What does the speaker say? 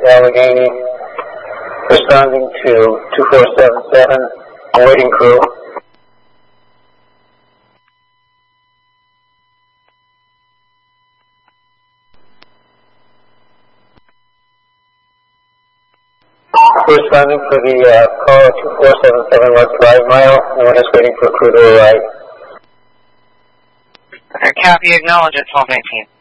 Allegheny, responding to 2477, awaiting crew. Responding for the call 2477 West 5 Mile, no one is waiting for crew to arrive. Okay, copy, acknowledge at 1218.